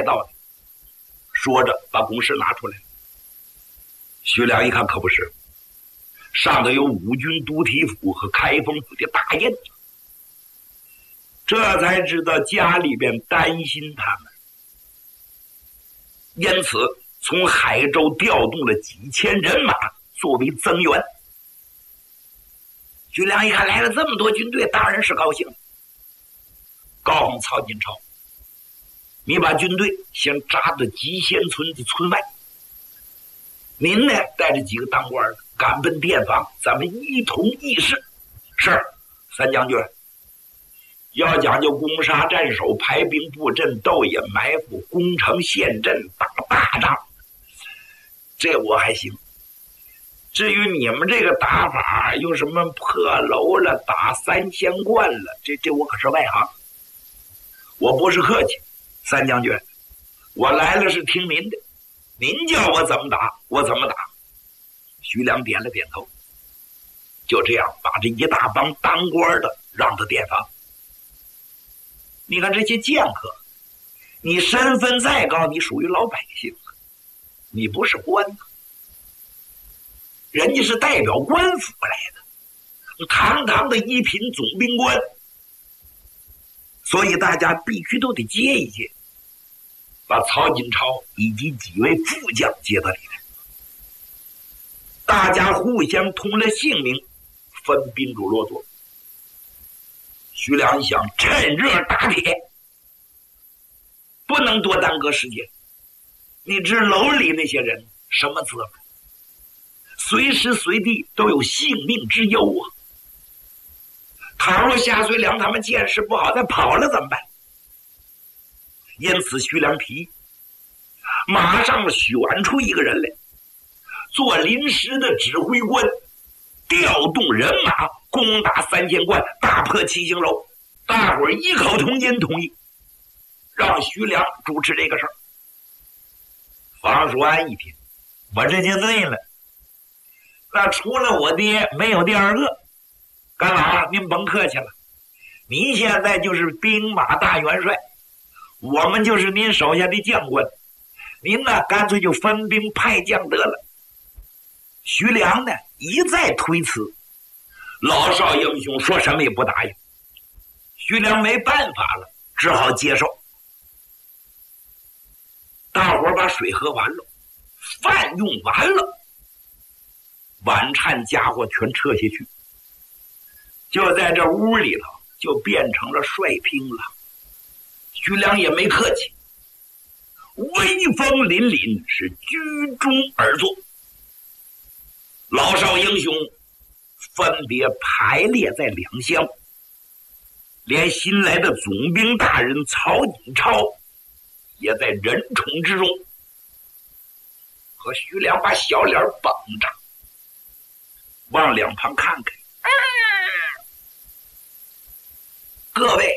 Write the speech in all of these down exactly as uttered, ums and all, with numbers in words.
到的。说着把公式拿出来。徐良一看可不是，上头有五军都提府和开封府的大印，这才知道家里边担心他们，因此从海州调动了几千人马作为增援。徐良一看来了这么多军队，当然是高兴，告诉曹金超，你把军队先扎到集贤村的村外，您呢带着几个当官的赶奔殿房，咱们一同议事。是，三将军。要讲究攻杀战守、排兵布阵、斗野埋伏、攻城陷阵、打大仗，这我还行。至于你们这个打法，用什么破楼了、打三仙观了，这这我可是外行。我不是客气，三将军，我来了是听您的，您叫我怎么打，我怎么打。徐良点了点头，就这样把这一大帮当官的让到殿房。你看这些剑客，你身份再高，你属于老百姓，你不是官啊，人家是代表官府来的，堂堂的一品总兵官，所以大家必须都得接一接，把曹金超以及几位副将接到里面，大家互相通了姓名，分宾主落座。徐良一想，趁热打铁，不能多耽搁时间。你知楼里那些人什么滋味？随时随地都有性命之忧啊！倘若夏遂良他们见识不好，再跑了怎么办？因此，徐良提议马上选出一个人来，做临时的指挥官，调动人马攻打三仙观，大破七星楼。大伙儿异口同音同意，让徐良主持这个事儿。房叔安一听，我这就对了，那除了我爹没有第二个。干老您甭客气了，您现在就是兵马大元帅，我们就是您手下的将官，您呢干脆就分兵派将得了。徐良呢一再推辞，老少英雄说什么也不答应。徐良没办法了，只好接受。大伙儿把水喝完了，饭用完了，晚餐家伙全撤下去，就在这屋里头就变成了帅拼了。徐良也没客气，威风凛凛，是居中而坐。老少英雄分别排列在两厢，连新来的总兵大人曹锦超也在人宠之中，和徐良把小脸绷着，往两旁看看。啊、各位，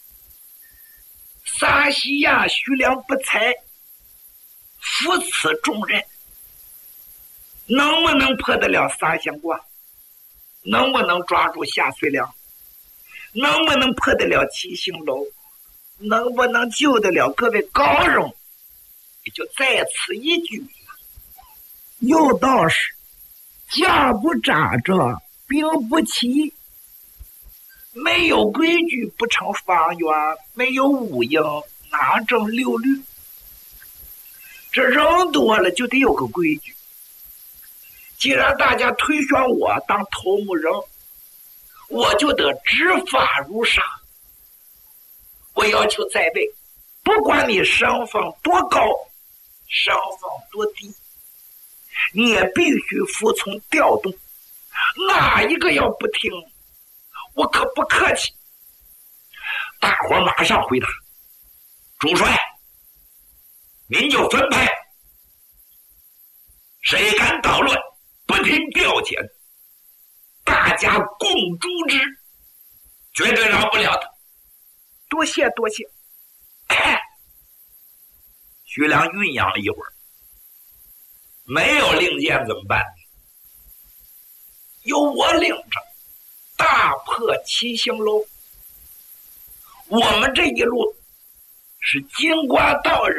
撒西亚徐良不才，负此重任，能不能破得了三仙观？能不能抓住夏遂良？能不能破得了七星楼？能不能救得了各位高荣？也就在此一举了。有道是架不扎着，兵不齐，没有规矩不成方圆，没有五营哪正六律？这人多了就得有个规矩。既然大家推选我当头目人，我就得执法如上。我要求在位，不管你身份多高，身份多低，你也必须服从调动。哪一个要不听，我可不客气。大伙儿马上回答：主帅，您就分派，谁敢捣乱，不听调遣，大家共诛之，绝对饶不了他。多谢多谢。徐良酝酿了一会儿，没有令箭怎么办？由我领着大破七星楼。我们这一路是金瓜道人